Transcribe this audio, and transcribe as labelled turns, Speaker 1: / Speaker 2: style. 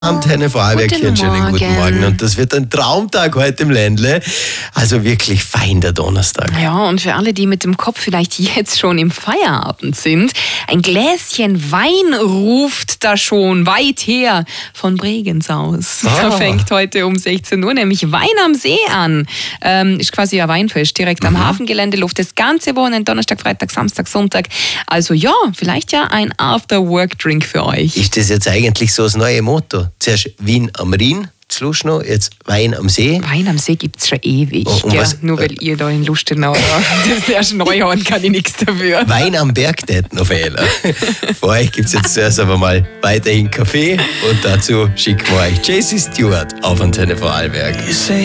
Speaker 1: Antenne Vorarlberg hier, schönen guten Morgen. Und das wird ein Traumtag heute im Ländle. Also wirklich fein der Donnerstag.
Speaker 2: Ja, und für alle, die mit dem Kopf vielleicht jetzt schon im Feierabend sind, ein Gläschen Wein ruft da schon weit her von Bregenz aus. Da fängt heute um 16 Uhr nämlich Wein am See an. Ist quasi ein Weinfest direkt am Hafengelände, läuft das ganze Wochenende, Donnerstag, Freitag, Samstag, Sonntag. Also ja, vielleicht ja ein After-Work-Drink für euch.
Speaker 1: Ist das jetzt eigentlich so das neue Motto? Zuerst Wien am Rhein, zu Luschnow, jetzt Wein am See.
Speaker 2: Wein am See gibt es schon ewig.
Speaker 1: Und was,
Speaker 2: nur weil ihr da in Lustenau das erst neu habt, kann ich nichts dafür.
Speaker 1: Wein am Berg, das noch Fehler. Für euch gibt es jetzt zuerst aber mal weiterhin Kaffee und dazu schicken wir euch JC Stewart auf Antenne Vorarlberg.